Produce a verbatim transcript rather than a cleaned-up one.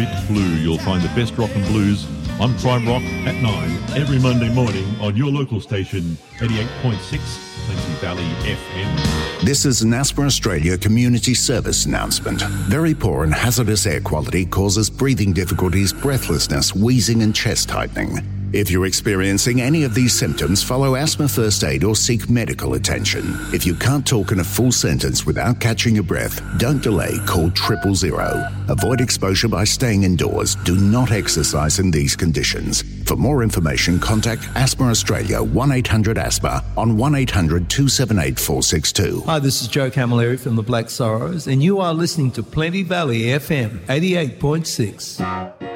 Blue, you'll find the best rock and blues on Prime Rock at nine every Monday morning on your local station, eighty-eight point six Plenty Valley F M. This is an Asthma Australia community service announcement. Very poor and hazardous air quality causes breathing difficulties, breathlessness, wheezing and chest tightening. If you're experiencing any of these symptoms, follow Asthma First Aid or seek medical attention. If you can't talk in a full sentence without catching your breath, don't delay, call triple zero. Avoid exposure by staying indoors. Do not exercise in these conditions. For more information, contact Asthma Australia one eight hundred asthma on one eight hundred two seven eight four six two. Hi, this is Joe Camilleri from the Black Sorrows, and you are listening to Plenty Valley F M eighty-eight point six.